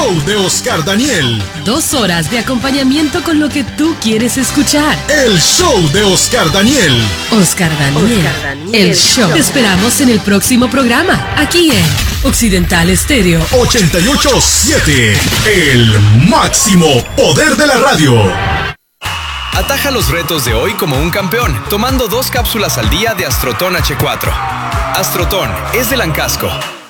show de Oscar Daniel. 2 horas de acompañamiento con lo que tú quieres escuchar. El show de Oscar Daniel. Oscar Daniel, el show. Te esperamos en el próximo programa, aquí en Occidental Estéreo 88.7. El máximo poder de la radio. Ataja los retos de hoy como un campeón, tomando 2 cápsulas al día de Astrotón H4. Astrotón es de Lancasco.